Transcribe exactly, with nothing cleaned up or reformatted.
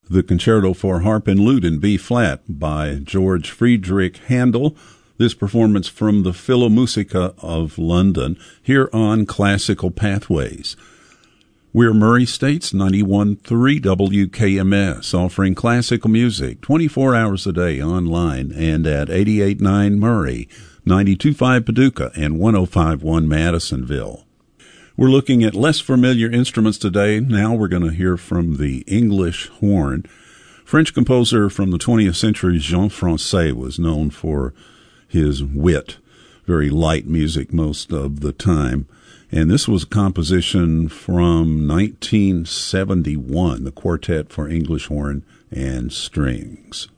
the Concerto for Harp and Lute in B flat by George Friedrich Handel. This performance from the Philharmonica of London here on Classical Pathways. We're Murray State's ninety-one point three W K M S, offering classical music twenty-four hours a day online and at eighty-eight point nine Murray, ninety-two point five Paducah, and one oh five point one Madisonville. We're looking at less familiar instruments today. Now we're going to hear from the English horn. French composer from the twentieth century, Jean Francais, was known for his wit, very light music most of the time. And this was a composition from nineteen seventy-one, the Quartet for English Horn and Strings.